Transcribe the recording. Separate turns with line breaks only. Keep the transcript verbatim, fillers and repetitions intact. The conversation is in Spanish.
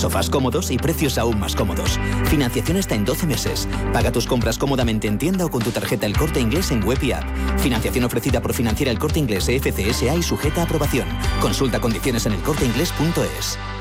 Sofás cómodos y precios aún más cómodos. Financiación hasta en doce meses. Paga tus compras cómodamente en tienda o con tu tarjeta El Corte Inglés en web y app. Financiación ofrecida por Financiera El Corte Inglés E F C S A y sujeta a aprobación. Consulta condiciones en elcorteinglés punto es.